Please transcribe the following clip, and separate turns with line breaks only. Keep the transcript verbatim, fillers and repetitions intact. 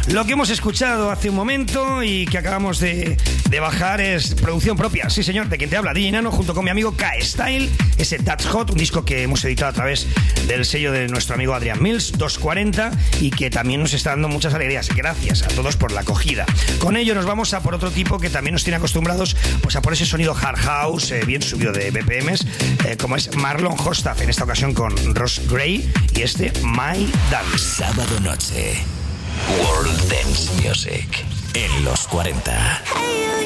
Lo que hemos escuchado hace un momento y que acabamos de, de bajar es producción propia, sí señor, de quien te habla, D J Nano, junto con mi amigo K-Style, ese That's Hot, un disco que hemos editado a través del sello de nuestro amigo Adrian Mills, doscientos cuarenta, y que también nos está dando muchas alegrías. Gracias a todos por la acogida. Con ello nos vamos a por otro tipo que también nos tiene acostumbrados pues a por ese sonido hard house, eh, bien subido de B P Ms, eh, como es Marlon Hostaff, en esta ocasión con Ross Gray y este My Dance.
Sábado noche, World Dance Music en los cuarenta.
Hey.